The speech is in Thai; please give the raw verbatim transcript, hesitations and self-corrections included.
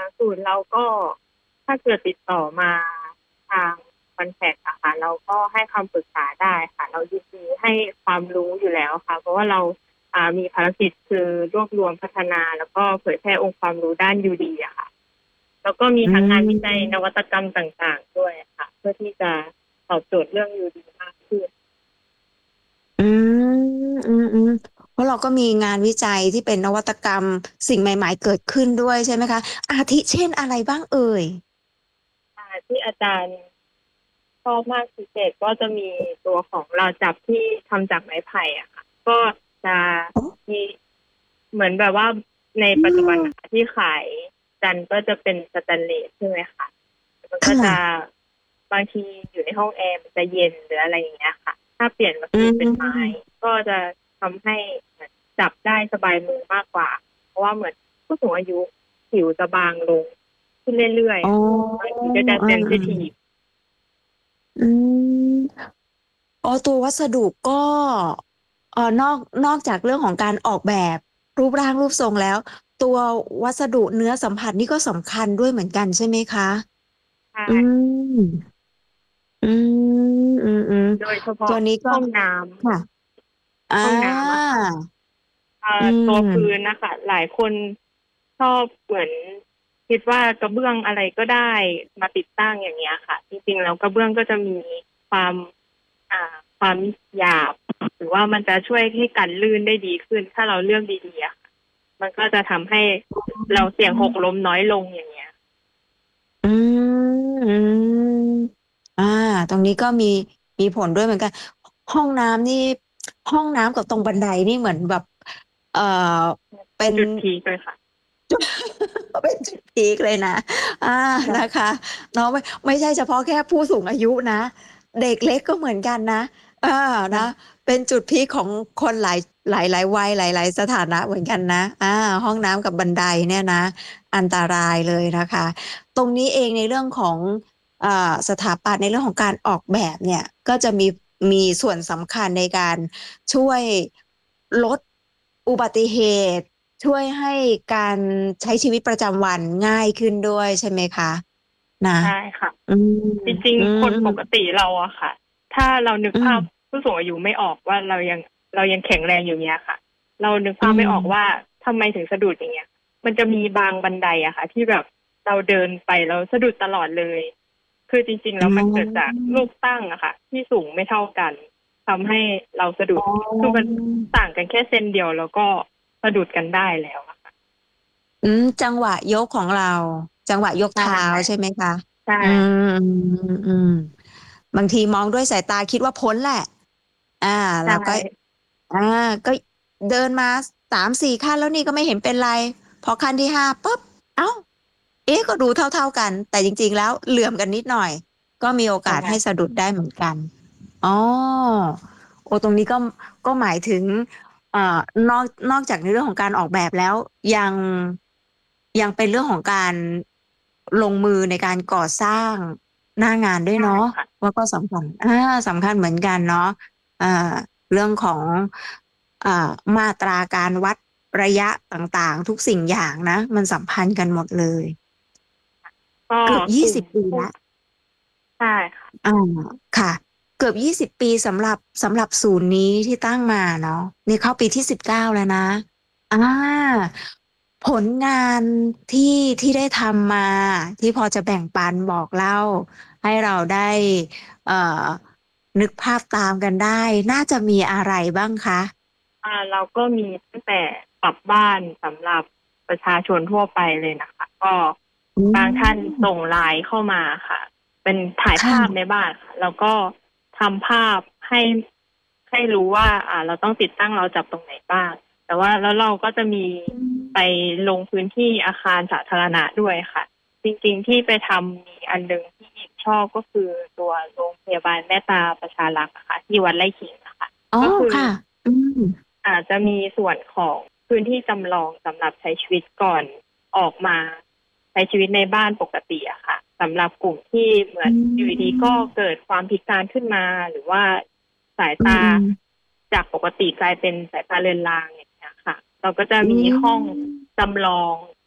ศูนย์เราก็ถ้าเกิดติดต่อมาทางคอนแทคอะค่ะเราก็ให้คำปรึกษาได้ค่ะเรายินดีให้ความรู้อยู่แล้วค่ะเพราะว่าเราอ่ามีภารกิจคือรวบรวมพัฒนาแล้วก็เผยแพร่องค์ความรู้ด้าน ยู ดี อะค่ะแล้วก็มีอืทั้งงานวิจัยนวัมตกรรมต่างๆด้วยค่ะเพื่อที่จะตอบโจทย์เรื่อง ยู ดี มากขึ้นอืมอืมอืมเพราะเราก็มีงานวิจัยที่เป็นนวัตกรรมสิ่งใหม่ๆเกิดขึ้นด้วยใช่ไหมคะอาทิเช่นอะไรบ้างเอ่ยอ่าที่อาจารย์ ชอบมากพิเศษก็จะมีตัวของราวจับที่ทำจากไม้ไผ่อะค่ะก็จะอ๋อมีเหมือนแบบว่าในอืปัจจุบันนะคะมที่ขายกันก็จะเป็นสแตนเลสใช่ไหมคะมันก็จะค่ะบางทีอยู่ในห้องแอร์มันจะเย็นหรืออะไรอย่างเงี้ยค่ะถ้าเปลี่ยนมาอืคือเป็นไม้มก็จะทำให้เหมือนจับได้สบายมือมากกว่าเพราะว่าเหมือนผู้สูงอายุผิวจะบางลงขึ้นเรื่อยอ๋อๆบางทีก็จะอืเซนซิทีฟมอืม อ๋อตัววัสดุก็เอ่อนอกนอกจากเรื่องของการออกแบบรูปร่างรูปทรงแล้วตัววัสดุเนื้อสัมผัสนี่ก็สำคัญด้วยเหมือนกันใช่ไหมคะใช่อืมอืมอืมอืมโดยเฉพาะตัวนี้ก็ห้องน้ค่ะอ่ำห้องน้ำอะค่ะาอ่อืาตัวพื้นมนะคะหลายคนชอบเหมือนคิดว่ากระเบื้องอะไรก็ได้มาติดตั้งอย่างเงี้ยค่ะจริงๆแล้วกระเบื้องก็จะมีความอ่าความหยาบหรือว่ามันจะช่วยให้กันลื่นได้ดีขึ้นถ้าเราเลือกดีๆอะค่ะมันก็จะทำให้เราเสี่ยงหกล้มน้อยลงอย่างเงี้ยอืมอืมอ่าตรงนี้ก็มีมีผลด้วยเหมือนกันห้องน้ำนี่ห้องน้ำกับตรงบันไดนี่เหมือนแบบเอ่อเป็นจุดพีคเลยค่ะเป็นจุดพีคเลยนะอ่านะคะเนาะไม่ไม่ใช่เฉพาะแค่ผู้สูงอายุนะเด็กเล็กก็เหมือนกันนะอ่านะเป็นจุดพีคของคนหลายหลายหลายวัยหลายหลายสถานะเหมือนกันนะอ่าห้องน้ำกับบันไดเนี่ยนะอันตรายเลยนะคะตรงนี้เองในเรื่องของอ่าสถาปัตย์ในเรื่องของการออกแบบเนี่ยก็จะมีมีส่วนสำคัญในการช่วยลดอุบัติเหตุ ช่วยให้การใช้ชีวิตประจำวันง่ายขึ้นด้วยใช่ไหมคะนะใช่ค่ะอืมจริงอืๆคนปกมติเราอะค่ะถ้าเรานึกอืมภาพผู้สูงอายุไม่ออกว่าเรายังเรายังแข็งแรงอยู่เนี้ยค่ะเรานึกอืภาพไม่ออกว่ามทำไมถึงสะดุดอย่างเงี้ยมันจะมีบางบันไดอะค่ะที่แบบเราเดินไปแล้วสะดุดตลอดเลยคือจริงๆอ๋แล้วมันเกิดจากอลูกตั้งอะค่ะที่สูงไม่เท่ากันทำให้เราสะดุอ๋ดคือมันอต่างกันแค่เซนเดียวแล้วก็สะดุดกันได้แล้วอะค่ะอืมจังหวะยกของเราจังหวะยกใช่เท้าใช่ไหมคะใช่อืมอืมอืมบางทีมองด้วยสายตาคิดว่าพ้นแหละอ่าใช่เราก็อ่าก็เดินมาสามสี่ขั้นแล้วนี่ก็ไม่เห็นเป็นไรพอขั้นที่ห้าปุ๊บเอ้า เอ๊ะก็ดูเท่าๆกันแต่จริงๆแล้วเหลื่อมกันนิดหน่อยก็มีโอกาสให้ใช่สะดุดได้เหมือนกันอ๋อโอ้ตรงนี้ก็ก็หมายถึงเอ่อนอกนอกจากในเรื่องของการออกแบบแล้วยังยังเป็นเรื่องของการลงมือในการก่อสร้างหน้างานด้วยใช่เนาะค่ะว่าก็สำคัญอ่าสำคัญเหมือนกันเนาะอ่าเรื่องของอ่ามาตราการวัดระยะต่างๆทุกสิ่งอย่างนะมันสัมพันธ์กันหมดเลยก็เกือบกลุ่มยี่สิบปีผู้แล้วใช่ค่ะอ่าค่ะเกือบยี่สิบปีสำหรับสำหรับศูนย์นี้ที่ตั้งมาเนาะนี่เข้าปีที่สิบเก้าแล้วนะอ่าผลงานที่ที่ได้ทำมาที่พอจะแบ่งปันบอกเล่าให้เราได้เอ่อนึกภาพตามกันได้น่าจะมีอะไรบ้างคะอ่าเราก็มีตั้งแต่ปรับบ้านสำหรับประชาชนทั่วไปเลยนะคะก็อืบางท่านส่งมไลน์เข้ามาค่ะเป็นถ่ายภาพในค่ะบ้านค่ะแล้วก็ทำภาพให้ให้รู้ว่าอ่าเราต้องติดตั้งเราจับตรงไหนบ้างแต่ว่าแล้วเราก็จะมีไปลงพื้นที่อาคารสาธารณะด้วยค่ะจริงๆที่ไปทำมีอันหนึงที่ชอบก็คือตัวโรงพยาบาลแม่ตาประชารักษ์อะค่ะที่วัดไร่ขิงนะคะอ๋อก็คือค่ะอืมอาจจะมีส่วนของพื้นที่จำลองสำหรับใช้ชีวิตก่อนออกมาใช้ชีวิตในบ้านปกติอะค่ะสำหรับกลุ่มที่เหมืออืนอยู่ดีๆก็มเกิดความพิการขึ้นมาหรือว่าสายตาอืมอืมจากปกติกลายเป็นสายตาเลือนลางอย่างเงี้ยค่ะเราก็จะอืมีห้องมจำลอง